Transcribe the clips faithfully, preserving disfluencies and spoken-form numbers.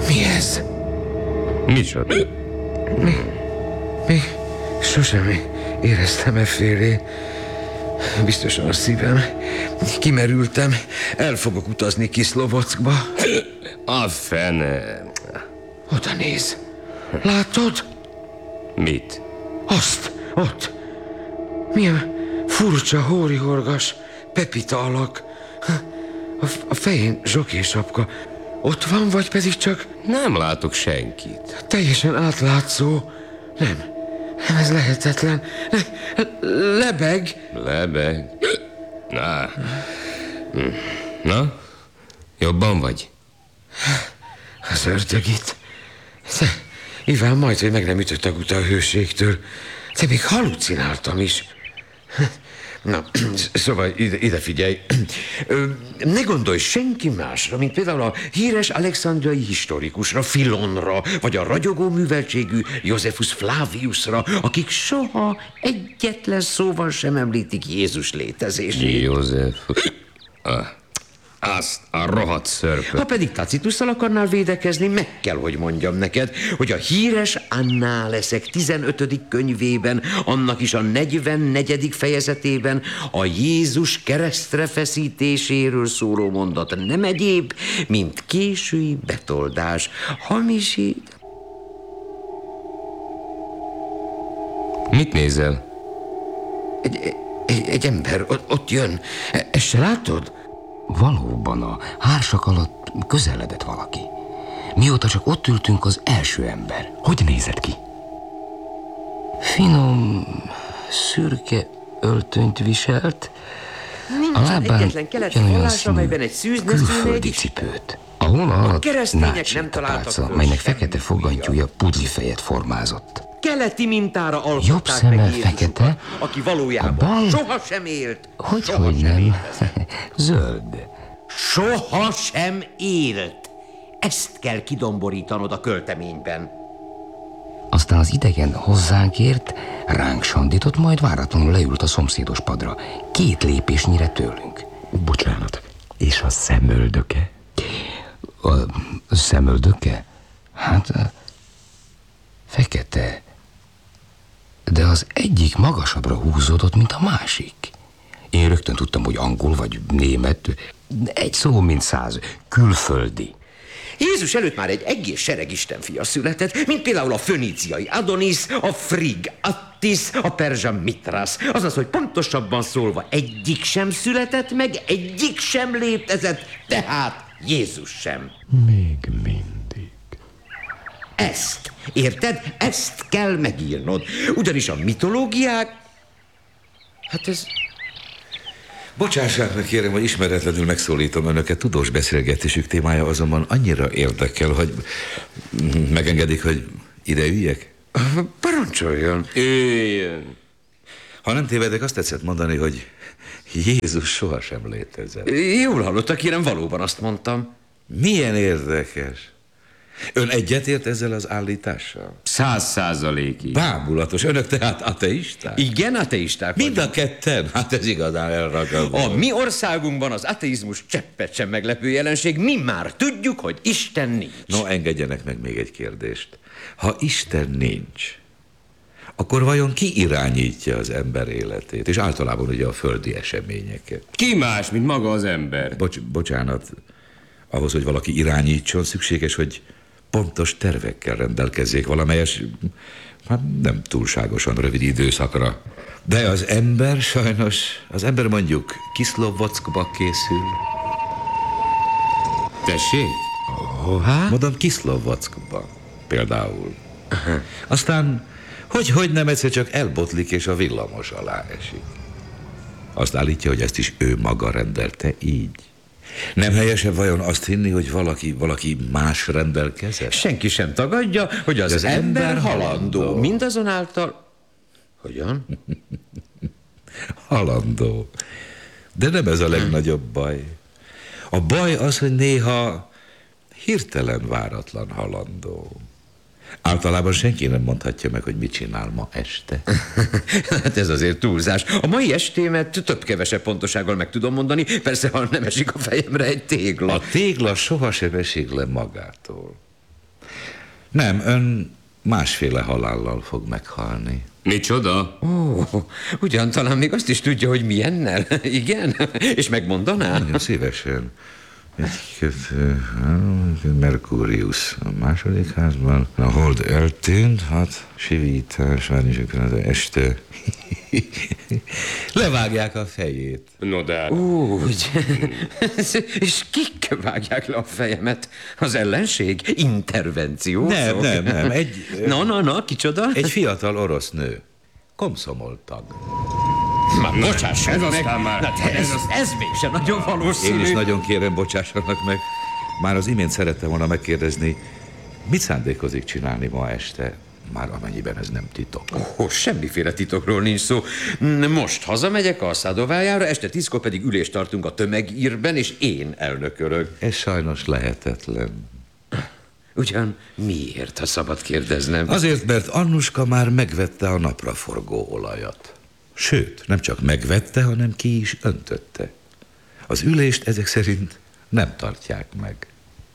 Mi ez? Micsoda? Mi? Mi? Sosem éreztem effélé. Biztosan a szívem. Kimerültem. El fogok utazni Kiszlovockba. A fene. Oda néz. Látod? Mit? Azt, ott. Milyen furcsa, hórihorgas, pepita alak. A, a fején zsokésapka. Ott van, vagy pedig csak... Nem látok senkit. Teljesen átlátszó. Nem, nem, ez lehetetlen. Le, lebeg. Lebeg? Na. Na? Jobban vagy? Az ördög itt. Te, Iván, majd, hogy meg nem ütött a guta a hőségtől. Te még halucináltam is. Na, szóval ide, ide figyelj. Ne gondolj senki másra, mint például a híres alexandriai historikusra, Filonra, vagy a ragyogó műveltségű Josephus Flaviusra, akik soha egyetlen szóval sem említik Jézus létezését. József. Ah, azt a rohadt szörpöt. Ha pedig Tacitusszal akarnál védekezni, meg kell, hogy mondjam neked, hogy a híres Annáleszek tizenötödik könyvében, annak is a negyvennegyedik fejezetében a Jézus keresztre feszítéséről szóló mondat nem egyéb, mint késői betoldás, hamisít. Mit nézel? Egy, egy, egy ember ott, ott jön. Ezt se látod? Valóban a hársak alatt közeledett valaki. Mióta csak ott ültünk, az első ember. Hogy nézett ki? Finom, szürke öltönyt viselt, a lábán ugyanolyan színű külföldi cipőt. A hóna alatt nácsiltapálca, melynek fekete fogantyúja pudlifejet formázott. Keleti mintára alkották Jobb szeme meg Jézusokat, fekete, aki valójában a bal... soha sem élt. Hogy, soha hogy sem nem? létezett. Zöld. Soha sem élt. Ezt kell kidomborítanod a költeményben. Aztán az idegen hozzánk ért, ránk sandított, majd váratlanul leült a szomszédos padra, két lépésnyire tőlünk. Bocsánat, és a szemöldöke? A szemöldöke? Hát, fekete. De az egyik magasabbra húzódott, mint a másik. Én rögtön tudtam, hogy angol vagy német. Egy szó, mint száz. Külföldi. Jézus előtt már egy egész sereg istenfia született, mint például a föníciai Adonis, a Frigg Attis, a perzsa Mitrász. Azaz, hogy pontosabban szólva egyik sem született meg, egyik sem létezett, tehát Jézus sem. Még mindig. Ezt, érted? Ezt kell megírnod. Ugyanis a mitológiák... Hát ez... Bocsássák meg, kérem, hogy ismeretlenül megszólítom önöket. Tudós beszélgetésük témája azonban annyira érdekel, hogy megengedik, hogy ide üljek? Parancsoljon. Üljön. Ha nem tévedek, azt tetszett mondani, hogy Jézus sohasem létezett. Jól hallottak, kérem, valóban azt mondtam. Milyen érdekes. Ön egyetért ezzel az állítással? Száz százalékig. Bámulatos. Önök tehát ateisták? Igen, ateisták Mind vagyunk. a ketten? Hát ez igazán elragadó. A mi országunkban az ateizmus cseppet sem meglepő jelenség. Mi már tudjuk, hogy Isten nincs. No, engedjenek meg még egy kérdést. Ha Isten nincs, akkor vajon ki irányítja az ember életét? És általában ugye a földi eseményeket. Ki más, mint maga az ember? Bocs, bocsánat, ahhoz, hogy valaki irányítson, szükséges, hogy pontos tervekkel rendelkezzék valamelyes, hát nem túlságosan rövid időszakra. De az ember sajnos, az ember mondjuk Kiszlovockba készül. Tessék? Hová? Mondom Kiszlovockba például. Aztán, hogy, hogy nem egyszer csak elbotlik és a villamos alá esik. Azt állítja, hogy ezt is ő maga rendelte így. Nem helyesebb vajon azt hinni, hogy valaki, valaki más rendelkezett? Senki sem tagadja, hogy az, az ember, ember halandó. halandó. Mindazonáltal... Hogyan? Halandó. De nem ez a legnagyobb baj. A baj az, hogy néha hirtelen váratlan halandó. Általában senki nem mondhatja meg, hogy mit csinál ma este. Hát ez azért túlzás. A mai estémet több-kevesebb pontosággal meg tudom mondani, persze, ha nem esik a fejemre egy tégla. A tégla sohasem esik le magától. Nem, ön másféle halállal fog meghalni. Micsoda? Ó, ugyan talán még azt is tudja, hogy milyennel. Igen? És megmondaná? Nagyon szívesen. Egy, kettő, három, Merkurius a második házban. A hold eltűnt, hát sivítás, várni csak az este. Levágják a fejét. No de... Úgy. És kik vágják le a fejemet? Az ellenség? Intervenció? Nem, nem, nem. Egy, Na, na, na, kicsoda? egy fiatal orosz nő. Komszomoltag. Már bocsáss ez meg! aztán már- Na, te, ez, ez mégsem nagyon valószínű. Én is nagyon kérem, bocsássanak meg. Már az imént szerettem volna megkérdezni, mit szándékozik csinálni ma este, már amennyiben ez nem titok. Ó, semmiféle titokról nincs szó. Most hazamegyek a szádovájára, este tízkor pedig ülést tartunk a tömegírben, és én elnökölök. Ez sajnos lehetetlen. Ugyan miért, ha szabad kérdeznem? Azért, mert Annuska már megvette a napraforgó olajat. Sőt, nem csak megvette, hanem ki is öntötte. Az ülést ezek szerint nem tartják meg.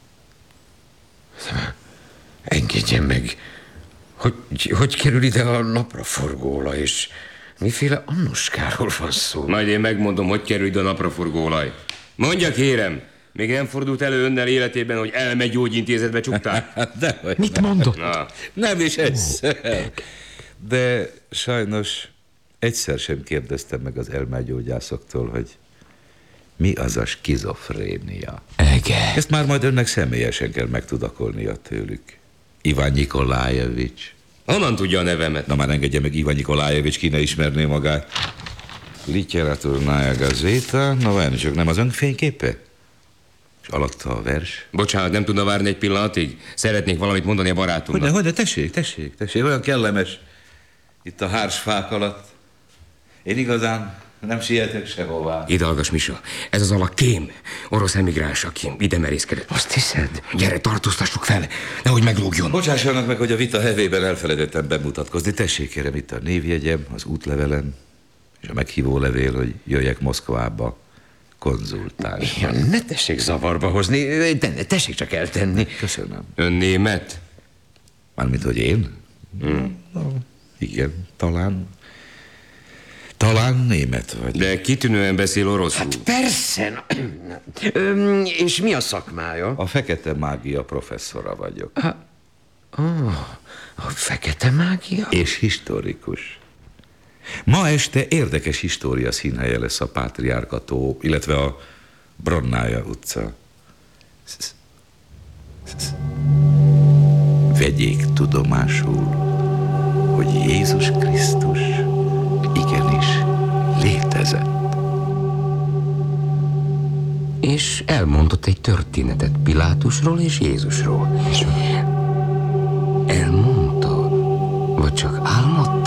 Engedjen meg, hogy, hogy kerül ide a napraforgóolaj, és miféle Annuskáról van szó? Majd én megmondom, hogy kerül ide a napraforgóolaj. Mondja, kérem, még nem fordult elő önnel életében, hogy elmegy gyógyintézetbe csukták? Hát dehogy Mit nem. mondott? Na, Nem is egyszer. De sajnos egyszer sem kérdeztem meg az elmegyógyászoktól, hogy mi az a skizofrénia. Ege. Ezt már majd önnek személyesen kell megtudakolnia tőlük. Iván Nikolájevics. honnan tudja a nevemet? Na már engedje meg, Iván Nikolájevics ki ne ismerné magát. Literatúrnája gazéta, na várni csak, nem az ön fényképe? És alatta a vers. Bocsánat, nem tudna várni egy pillanatig? Szeretnék valamit mondani a barátunknak. Hogyne, hogyne, tessék, tessék, tessék, olyan kellemes itt a hársfák alatt. Én igazán nem sietek sehová. Ide hallgass, Misa. Ez az alak kém, orosz emigráns, aki ide merészkedett. Azt hiszed? Gyere, tartóztassuk fel, nehogy meglógjon. Bocsássanak meg, hogy a vita hevében elfelejtettem bemutatkozni. Tessék, kérem, itt a névjegyem, az útlevelem, és a meghívó levél, hogy jöjjek Moszkvába konzultálni. Ja, ne tessék zavarba hozni, de ne tessék csak eltenni. Köszönöm. Ön német? Mármint, hogy én? Hmm. Igen, talán. Talán német vagy. De kitűnően beszél oroszul. Hát persze. Na. Öm, és mi a szakmája? A fekete mágia professzora vagyok. Oh, a fekete mágia? És historikus. Ma este érdekes história színhelye lesz a Pátriárkató, illetve a Bronnája utca. Vegyék tudomásul, hogy Jézus Krisztus igenis létezett. És elmondott egy történetet Pilátusról és Jézusról. És elmondta, vagy csak álmodta?